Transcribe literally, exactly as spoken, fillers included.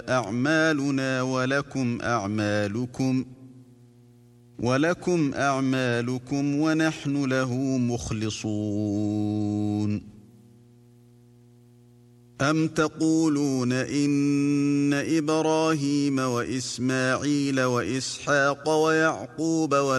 أعمالنا ولكم أعمالكم ولكم أعمالكم ونحن له مخلصون أم تقولون إن إبراهيم وإسماعيل وإسحاق ويعقوب